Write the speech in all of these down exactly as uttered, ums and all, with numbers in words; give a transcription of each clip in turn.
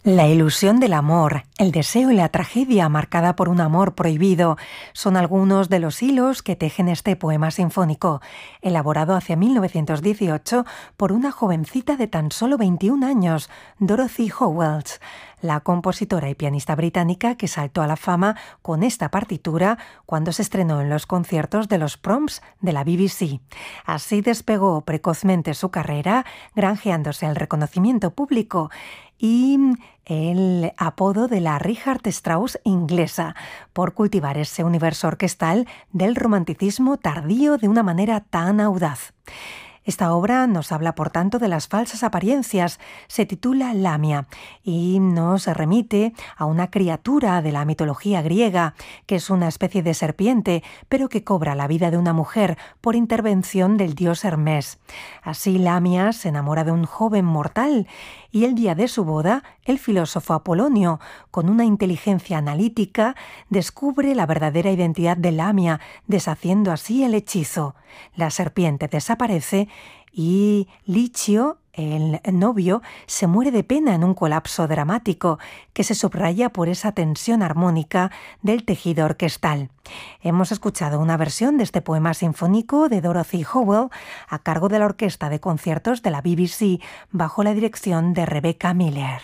La ilusión del amor, el deseo y la tragedia marcada por un amor prohibido son algunos de los hilos que tejen este poema sinfónico, elaborado hacia mil novecientos dieciocho por una jovencita de tan solo veintiún años, Dorothy Howells, la compositora y pianista británica que saltó a la fama con esta partitura cuando se estrenó en los conciertos de los Proms de la B B C. Así despegó precozmente su carrera, granjeándose el reconocimiento público y el apodo de la Richard Strauss inglesa, por cultivar ese universo orquestal del romanticismo tardío de una manera tan audaz. Esta obra nos habla, por tanto, de las falsas apariencias. Se titula Lamia y nos remite a una criatura de la mitología griega, que es una especie de serpiente, pero que cobra la vida de una mujer por intervención del dios Hermes. Así, Lamia se enamora de un joven mortal y el día de su boda, el filósofo Apolonio, con una inteligencia analítica, descubre la verdadera identidad de Lamia, deshaciendo así el hechizo. La serpiente desaparece y Licio, el novio, se muere de pena en un colapso dramático que se subraya por esa tensión armónica del tejido orquestal. Hemos escuchado una versión de este poema sinfónico de Dorothy Howell a cargo de la Orquesta de Conciertos de la B B C bajo la dirección de Rebecca Miller.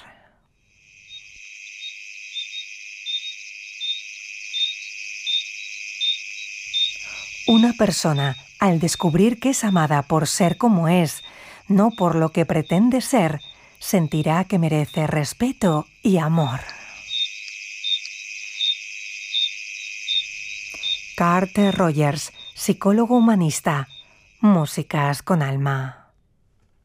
Una persona, al descubrir que es amada por ser como es, no por lo que pretende ser, sentirá que merece respeto y amor. Carter Rogers, psicólogo humanista. Músicas con alma.